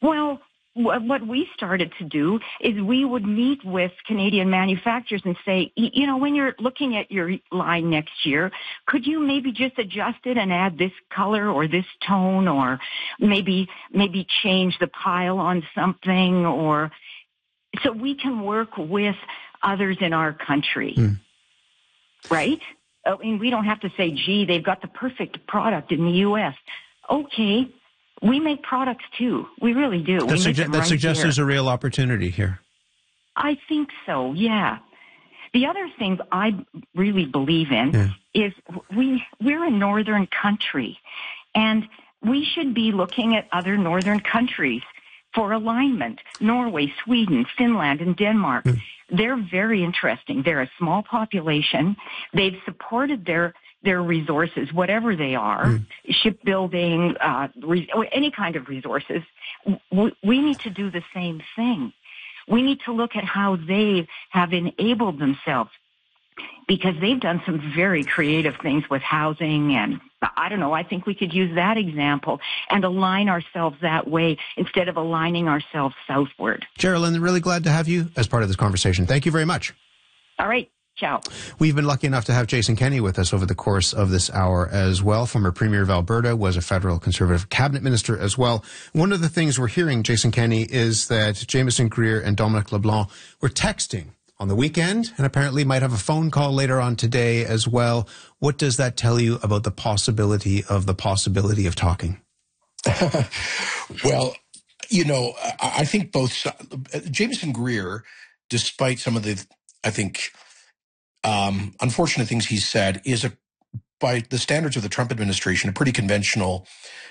Well, what we started to do is we would meet with Canadian manufacturers and say, when you're looking at your line next year, could you maybe just adjust it and add this color or this tone, or maybe change the pile on something, or so we can work with others in our country, right? I mean, we don't have to say, gee, they've got the perfect product in the U.S. Okay. We make products, too. We really do. That suggests there's a real opportunity here. I think so, yeah. The other thing I really believe in is we're a northern country, and we should be looking at other northern countries for alignment. Norway, Sweden, Finland, and Denmark. They're very interesting. They're a small population. They've supported their resources, whatever they are, shipbuilding, any kind of resources. We need to do the same thing. We need to look at how they have enabled themselves, because they've done some very creative things with housing, and I don't know, I think we could use that example and align ourselves that way instead of aligning ourselves southward. Geraldine, really glad to have you as part of this conversation. Thank you very much. All right. Ciao. We've been lucky enough to have Jason Kenney with us over the course of this hour as well. Former Premier of Alberta, was a federal Conservative cabinet minister as well. One of the things we're hearing, Jason Kenney, is that Jameson Greer and Dominic LeBlanc were texting on the weekend and apparently might have a phone call later on today as well. What does that tell you about the possibility of talking? Well, I think both Jameson Greer, despite some of the, I think, unfortunate things he said, is by the standards of the Trump administration, a pretty conventional,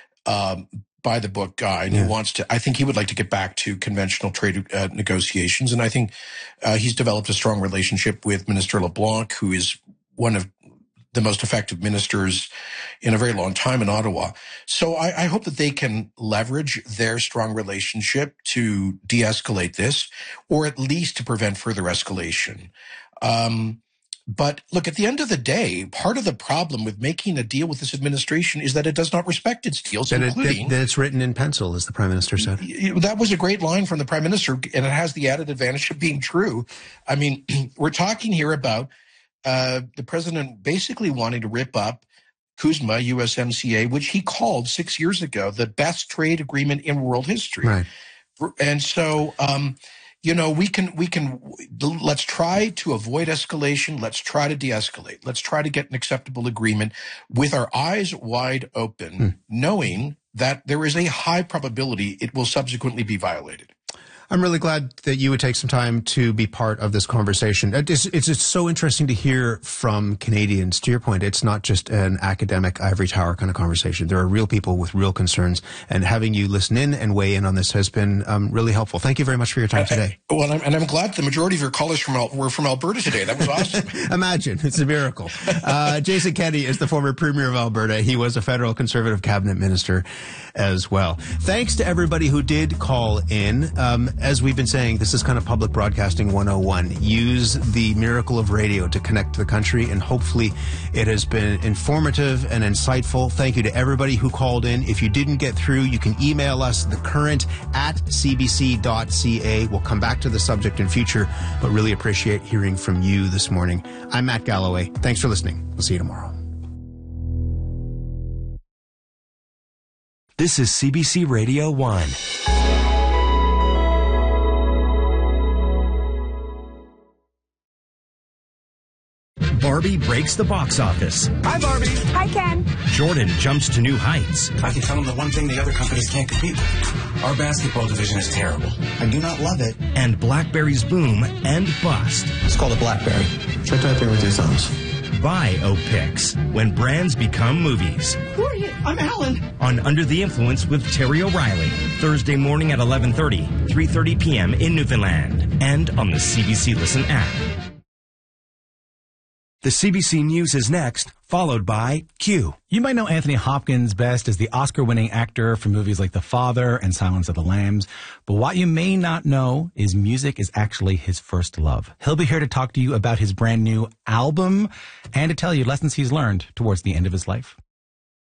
by the book guy. And I think he would like to get back to conventional trade negotiations. And I think he's developed a strong relationship with Minister LeBlanc, who is one of the most effective ministers in a very long time in Ottawa. So I hope that they can leverage their strong relationship to de-escalate this, or at least to prevent further escalation. But look, at the end of the day, part of the problem with making a deal with this administration is that it does not respect its deals, including... That it's written in pencil, as the Prime Minister said. That was a great line from the Prime Minister, and it has the added advantage of being true. I mean, we're talking here about the President basically wanting to rip up CUSMA, USMCA, which he called 6 years ago the best trade agreement in world history. Right. And so... let's try to avoid escalation. Let's try to de-escalate. Let's try to get an acceptable agreement with our eyes wide open, knowing that there is a high probability it will subsequently be violated. I'm really glad that you would take some time to be part of this conversation. It's so interesting to hear from Canadians. To your point, it's not just an academic ivory tower kind of conversation. There are real people with real concerns, and having you listen in and weigh in on this has been really helpful. Thank you very much for your time today. I'm glad the majority of your callers were from Alberta today. That was awesome. Imagine. It's a miracle. Jason Kenney is the former Premier of Alberta. He was a federal Conservative cabinet minister as well. Thanks to everybody who did call in. As we've been saying, this is kind of public broadcasting 101. Use the miracle of radio to connect the country, and hopefully it has been informative and insightful. Thank you to everybody who called in. If you didn't get through, you can email us, thecurrent@cbc.ca. We'll come back to the subject in future, but really appreciate hearing from you this morning. I'm Matt Galloway. Thanks for listening. We'll see you tomorrow. This is CBC Radio 1. Barbie breaks the box office. Hi, Barbie. Hi, Ken. Jordan jumps to new heights. I can tell them the one thing the other companies can't compete with. Our basketball division is terrible. I do not love it. And BlackBerry's boom and bust. It's called a BlackBerry. Try typing with your thumbs. Biopics, when brands become movies. Who are you? I'm Alan. On Under the Influence with Terry O'Reilly. Thursday morning at 11:30, 3:30 p.m. in Newfoundland. And on the CBC Listen app. The CBC News is next, followed by Q. You might know Anthony Hopkins best as the Oscar-winning actor for movies like The Father and Silence of the Lambs. But what you may not know is music is actually his first love. He'll be here to talk to you about his brand new album and to tell you lessons he's learned towards the end of his life.